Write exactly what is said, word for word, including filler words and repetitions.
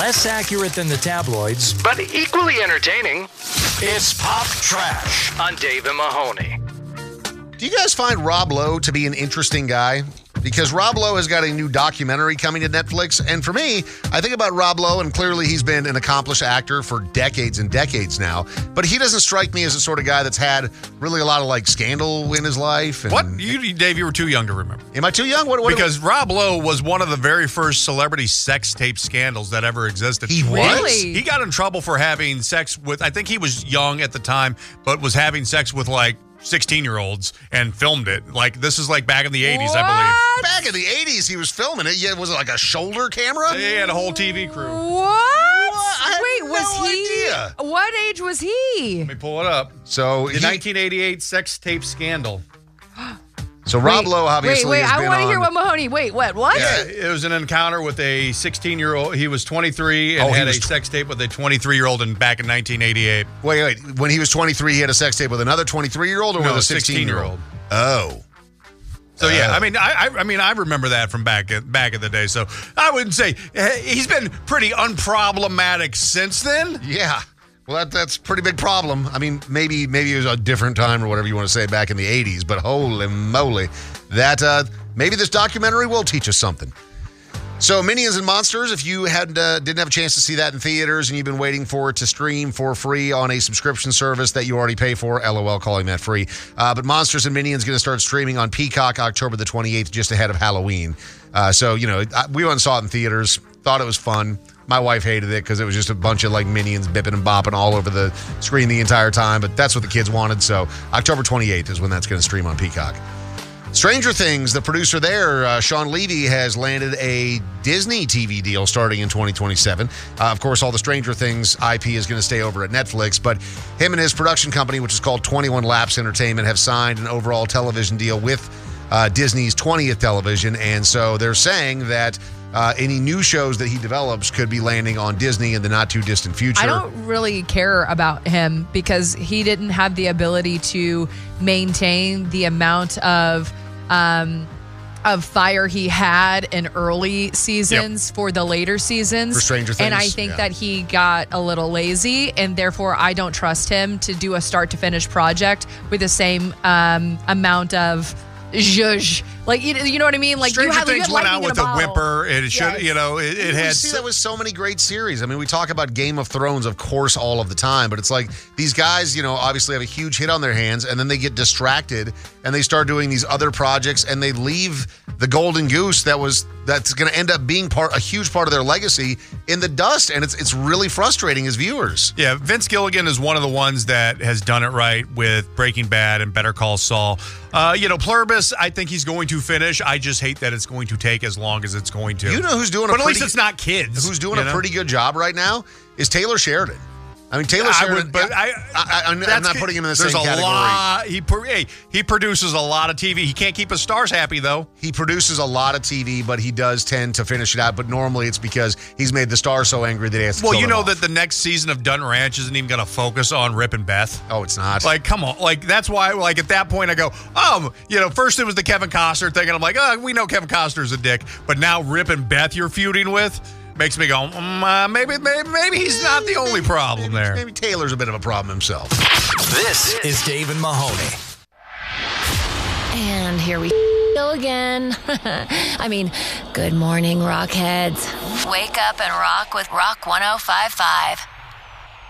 Less accurate than the tabloids, but equally entertaining. It's Pop Trash on Dave and Mahoney. Do you guys find Rob Lowe to be an interesting guy? Because Rob Lowe has got a new documentary coming to Netflix. And for me, I think about Rob Lowe, and clearly he's been an accomplished actor for decades and decades now. But he doesn't strike me as the sort of guy that's had really a lot of, like, scandal in his life. And what? You, Dave, you were too young to remember. Am I too young? What? what because Rob Lowe was one of the very first celebrity sex tape scandals that ever existed. He was? Really? He got in trouble for having sex with, I think he was young at the time, but was having sex with, like, sixteen-year-olds and filmed it. Like, this is like back in the eighties, I believe. Back in the eighties, he was filming it. Yeah, was it like a shoulder camera? He had a whole T V crew. What? I had Wait, was no he? idea. What age was he? Let me pull it up. So, The he- nineteen eighty-eight sex tape scandal. so Rob Lowe obviously Wait, wait, has I been want to on- hear what Mahoney. Wait, what? What? Yeah. It was an encounter with a sixteen-year-old. He was twenty-three and Oh, he had a was tw- sex tape with a twenty-three-year-old in, back in nineteen eighty-eight. Wait, wait. When he was twenty-three, he had a sex tape with another twenty-three-year-old or No, with a sixteen-year-old? Oh. So yeah, Uh, I mean, I, I, I mean, I remember that from back back in the day. So I wouldn't say he's been pretty unproblematic since then. Yeah. Well, that, that's a pretty big problem. I mean, maybe maybe it was a different time or whatever you want to say back in the eighties, but holy moly, that uh, maybe this documentary will teach us something. So Minions and Monsters, if you had, uh, didn't have a chance to see that in theaters and you've been waiting for it to stream for free on a subscription service that you already pay for, LOL calling that free. Uh, but Monsters and Minions going to start streaming on Peacock October the twenty-eighth, just ahead of Halloween. Uh, so, you know, we went and saw it in theaters, thought it was fun. My wife hated it because it was just a bunch of like minions bipping and bopping all over the screen the entire time. But that's what the kids wanted. So October twenty-eighth is when that's going to stream on Peacock. Stranger Things, the producer there, uh, Sean Levy, has landed a Disney T V deal starting in twenty twenty-seven. Uh, of course, all the Stranger Things I P is going to stay over at Netflix, but him and his production company, which is called twenty-one Laps Entertainment, have signed an overall television deal with uh, Disney's twentieth television, and so they're saying that uh, any new shows that he develops could be landing on Disney in the not-too-distant future. I don't really care about him because he didn't have the ability to maintain the amount of um, of fire he had in early seasons yep. for the later seasons. For Stranger Things. And I think yeah. that he got a little lazy, and therefore I don't trust him to do a start-to-finish project with the same um, amount of zhuzh. Like, you, you know what I mean? Like, Stranger you have, Things you went lightning out with in a, a whimper. It should, Yes. you know, it, it we had. see that with so many great series. I mean, we talk about Game of Thrones, of course, all of the time, but it's like these guys, you know, obviously have a huge hit on their hands, and then they get distracted and they start doing these other projects, and they leave the golden goose that was that's going to end up being part a huge part of their legacy in the dust, and it's it's really frustrating as viewers. Yeah, Vince Gilligan is one of the ones that has done it right with Breaking Bad and Better Call Saul. Uh, you know, Pluribus, I think he's going to finish. I just hate that it's going to take as long as it's going to. You know who's doing a but at pretty, least it's not kids. Who's doing you a know? pretty good job right now is Taylor Sheridan. I mean, Taylor I Sheridan. would, but I, I, I, I'm, I'm not putting him in the there's same a category. Lot, he, pro- hey, he produces a lot of T V. He can't keep his stars happy, though. He produces a lot of T V, but he does tend to finish it out. But normally it's because he's made the stars so angry that he has to Well, kill you them know off. that the next season of Dun Ranch isn't even going to focus on Rip and Beth. Oh, it's not. Like, come on. Like, that's why, like, at that point, I go, oh, you know, first it was the Kevin Costner thing, and I'm like, oh, we know Kevin Costner's a dick. But now Rip and Beth you're feuding with makes me go, mm, uh, maybe, maybe maybe he's not the only problem maybe, there. Maybe Taylor's a bit of a problem himself. This is Dave and Mahoney. And here we go again. I mean, good morning, Rockheads. Wake up and rock with Rock one oh five point five.